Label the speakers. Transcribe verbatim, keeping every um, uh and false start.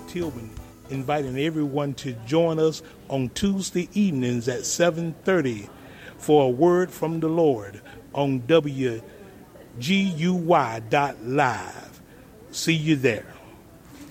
Speaker 1: Tillman, inviting everyone to join us on Tuesday evenings at seven thirty for a word from the Lord on W G U Y dot live. See you there.